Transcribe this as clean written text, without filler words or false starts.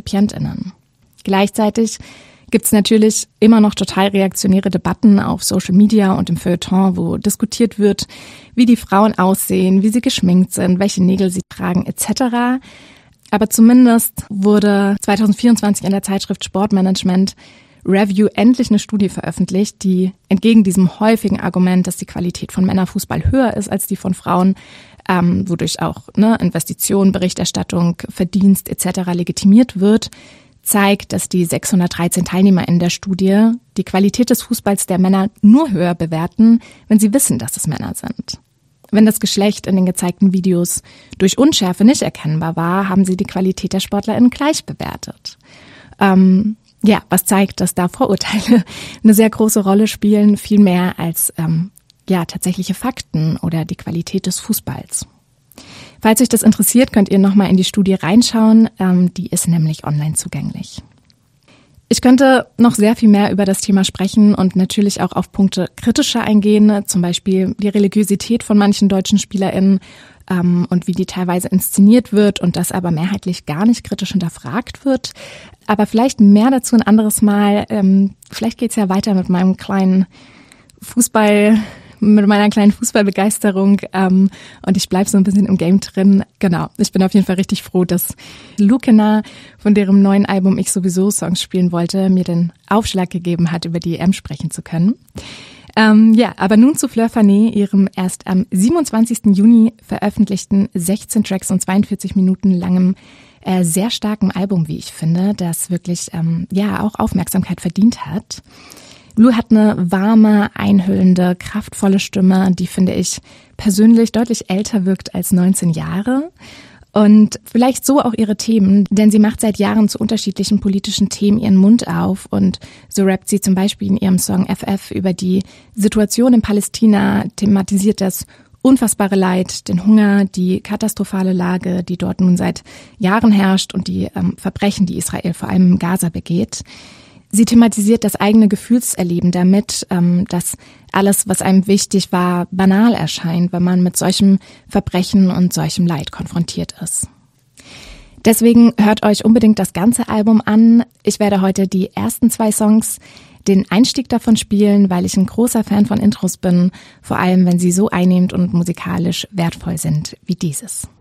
RezipientInnen. Gleichzeitig gibt's natürlich immer noch total reaktionäre Debatten auf Social Media und im Feuilleton, wo diskutiert wird, wie die Frauen aussehen, wie sie geschminkt sind, welche Nägel sie tragen etc. Aber zumindest wurde 2024 in der Zeitschrift Sportmanagement Review endlich eine Studie veröffentlicht, die entgegen diesem häufigen Argument, dass die Qualität von Männerfußball höher ist als die von Frauen, wodurch auch Investition, Berichterstattung, Verdienst etc. legitimiert wird, zeigt, dass die 613 Teilnehmer in der Studie die Qualität des Fußballs der Männer nur höher bewerten, wenn sie wissen, dass es Männer sind. Wenn das Geschlecht in den gezeigten Videos durch Unschärfe nicht erkennbar war, haben sie die Qualität der SportlerInnen gleich bewertet. Was zeigt, dass da Vorurteile eine sehr große Rolle spielen, viel mehr als tatsächliche Fakten oder die Qualität des Fußballs. Falls euch das interessiert, könnt ihr nochmal in die Studie reinschauen. Die ist nämlich online zugänglich. Ich könnte noch sehr viel mehr über das Thema sprechen und natürlich auch auf Punkte kritischer eingehen, zum Beispiel die Religiosität von manchen deutschen SpielerInnen und wie die teilweise inszeniert wird und das aber mehrheitlich gar nicht kritisch hinterfragt wird. Aber vielleicht mehr dazu ein anderes Mal. Vielleicht geht's ja weiter mit meiner kleinen Fußballbegeisterung und ich bleibe so ein bisschen im Game drin. Genau, ich bin auf jeden Fall richtig froh, dass Lukena, von deren neuen Album ich sowieso Songs spielen wollte, mir den Aufschlag gegeben hat, über die EM sprechen zu können. Aber nun zu Fleur Fané, ihrem erst am 27. Juni veröffentlichten 16 Tracks und 42 Minuten langem sehr starken Album, wie ich finde, das wirklich auch Aufmerksamkeit verdient hat. Lou hat eine warme, einhüllende, kraftvolle Stimme, die, finde ich, persönlich deutlich älter wirkt als 19 Jahre. Und vielleicht so auch ihre Themen, denn sie macht seit Jahren zu unterschiedlichen politischen Themen ihren Mund auf. Und so rappt sie zum Beispiel in ihrem Song FF über die Situation in Palästina, thematisiert das unfassbare Leid, den Hunger, die katastrophale Lage, die dort nun seit Jahren herrscht und die Verbrechen, die Israel vor allem im Gaza begeht. Sie thematisiert das eigene Gefühlserleben damit, dass alles, was einem wichtig war, banal erscheint, wenn man mit solchem Verbrechen und solchem Leid konfrontiert ist. Deswegen hört euch unbedingt das ganze Album an. Ich werde heute die ersten 2 Songs, den Einstieg davon spielen, weil ich ein großer Fan von Intros bin, vor allem wenn sie so einnehmend und musikalisch wertvoll sind wie dieses.